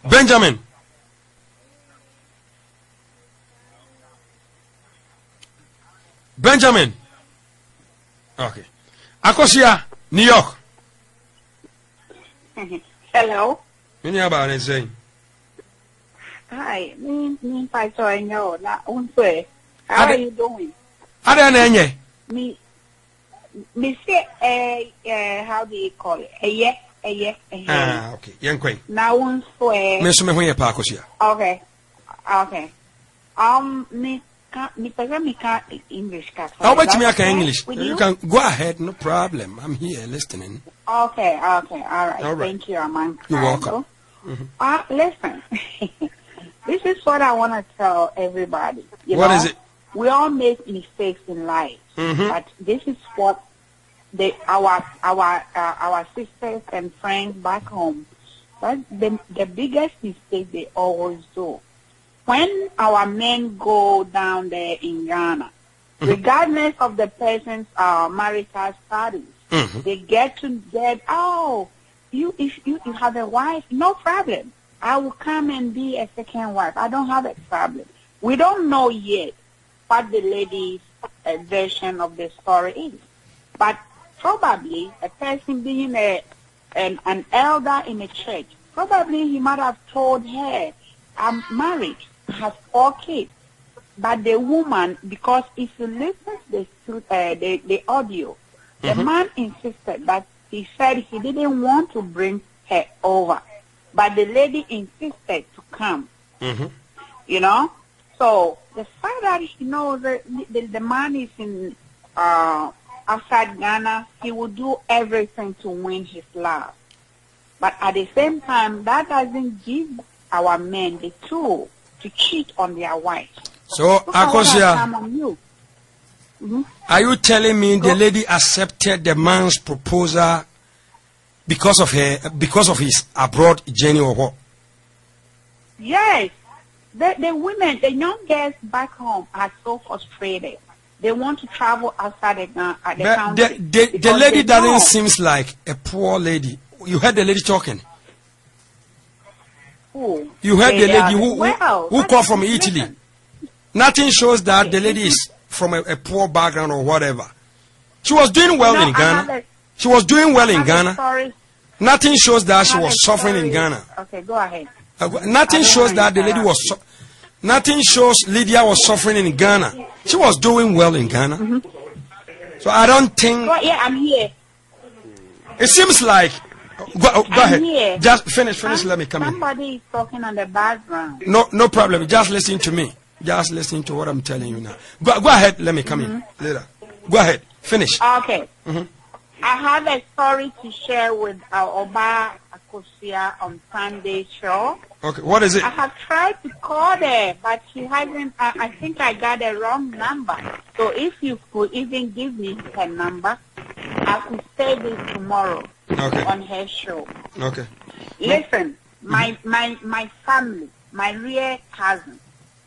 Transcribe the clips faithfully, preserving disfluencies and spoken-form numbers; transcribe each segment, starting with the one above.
Benjamin. Benjamin. Okay. Akosia, New York. Hello. Many about it saying. Hi, me me by join you. Na unse. How are you doing? Ada nenye. Me me say eh eh how do you call it? Eh yeah, eh yeah. Ah, okay. Yankwe. Na unse. Me so me ho ye pa Akosia. Okay. Okay. Um me can me person me can English ka. How about me can English? You? you can go ahead, no problem. I'm here listening. Okay, okay. All right. All right. Thank you, Aman. You're welcome. Mm-hmm. Uh listen. This is what I want to tell everybody. You what know, is it? We all make mistakes in life, mm-hmm. but this is what the our our uh, our sisters and friends back home. But the the biggest mistake they always do when our men go down there in Ghana, mm-hmm. regardless of the person's uh, marital status, mm-hmm. they get to get oh you if you, you have a wife, no problem. I will come and be a second wife. I don't have a problem. We don't know yet what the lady's uh, version of the story is. But probably a person being a an, an elder in a church, probably he might have told her, I'm married, I have four kids. But the woman, because if you listen to the, uh, the, the audio, mm-hmm. the man insisted that he said he didn't want to bring her over. But the lady insisted to come, mm-hmm. you know. So the fact that he knows that the, the man is in uh, outside Ghana, he will do everything to win his love. But at the same time, that doesn't give our men the tool to cheat on their wives. So, Akosia, mm-hmm. are you telling me Go. the lady accepted the man's proposal because of her, because of his abroad journey or what? Yes. The, the women, the young girls back home are so frustrated. They want to travel outside the, uh, the country. The, the, the lady doesn't seem like a poor lady. You heard the lady talking. Who? You heard they the lady who, well, who, who called from Italy. Listen. Nothing shows that the lady is from a, a poor background or whatever. She was doing well no, in Ghana. She was doing well in Ghana. Story. Nothing shows that she was suffering in Ghana. Okay, go ahead. Uh, nothing shows that the lady was. Su nothing shows Lydia was suffering in Ghana. She was doing well in Ghana. Mm-hmm. So I don't think. Well, yeah, I'm here. It seems like. Go, go ahead. Here. Just finish. Finish. I'm, let me come somebody in. Somebody is talking on the background. No, no problem. Just listen to me. Just listen to what I'm telling you now. Go, go ahead. Let me come mm-hmm. in later. Go ahead. Finish. Okay. Mm-hmm. I have a story to share with our Oba Akosia on Sunday show. Okay, what is it? I have tried to call her, but she hasn't. Uh, I think I got a wrong number. So if you could even give me her number, I could say this tomorrow okay. on her show. Okay. Listen, my my my family, my real cousin.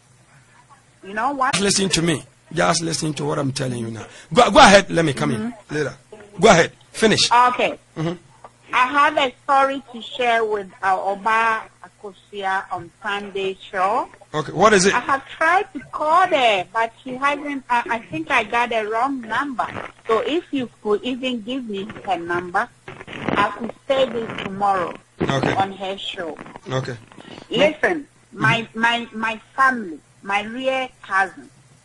You know what? Just listen to me. Just listen to what I'm telling you now. Go, go ahead. Let me come mm-hmm. in later. Go ahead. Finish. Okay. Mm-hmm. I have a story to share with our Oba Akosia on Sunday show. Okay. What is it? I have tried to call her, but she hasn't. Uh, I think I got a wrong number. So if you could even give me her number, I could say this tomorrow okay. on her show. Okay. Listen, mm-hmm. my my my family, my real cousin.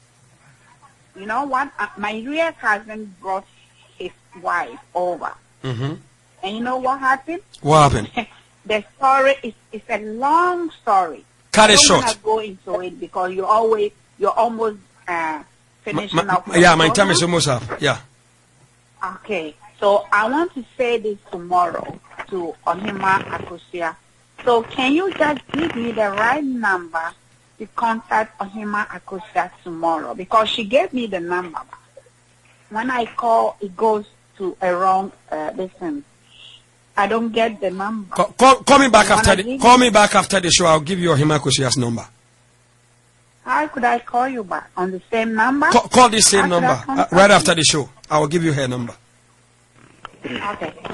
You know what? Uh, my real cousin brought his wife over. Mm-hmm. And you know what happened? What happened? The story is is a long story. Cut it short. I don't go into it because you always you're almost uh, finishing ma, up. Ma, yeah, my time is almost up. Yeah. Okay, so I want to say this tomorrow to Ohima Akosia. So can you just give me the right number to contact Ohima Akosia tomorrow? Because she gave me the number. When I call, it goes to a wrong uh, listen. I don't get the number. Call, call, call me back after the call me back after the show. I'll give you Ohima Akosia's number. How could I call you back on the same number? Call, call this same How number uh, right after the show. I will give you her number. Okay.